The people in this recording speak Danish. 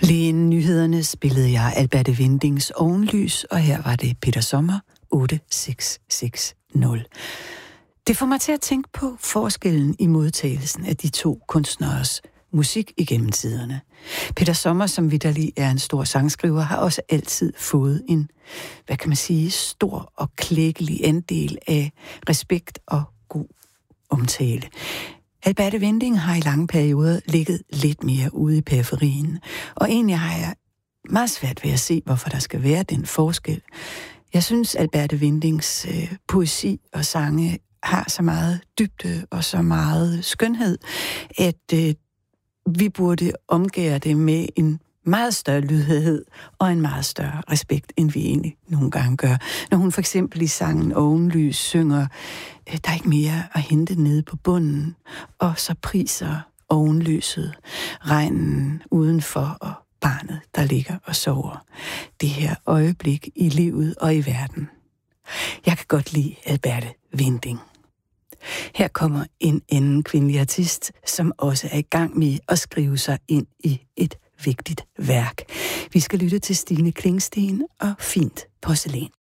Lige inden nyhederne spillede jeg Alberte Windings Ovenlys, og her var det Peter Sommer 8660. Det får mig til at tænke på forskellen i modtagelsen af de to kunstneres musik igennem tiderne. Peter Sommer, som vitterlig er en stor sangskriver, har også altid fået en, hvad kan man sige, stor og klækkelig andel af respekt og god omtale. Alberte Winding har i lange perioder ligget lidt mere ude i periferien, og egentlig har jeg meget svært ved at se, hvorfor der skal være den forskel. Jeg synes, Alberte Windings poesi og sange har så meget dybde og så meget skønhed, at vi burde omgære det med en meget større lydhørhed og en meget større respekt, end vi egentlig nogle gange gør. Når hun for eksempel i sangen Ovenlys synger, der er ikke mere at hente nede på bunden, og så priser ovenlyset, regnen udenfor og barnet, der ligger og sover. Det her øjeblik i livet og i verden. Jeg kan godt lide Alberte Winding. Her kommer en anden kvindelig artist, som også er i gang med at skrive sig ind i et vigtigt værk. Vi skal lytte til Stine Klingsten og Fint Porcelæn.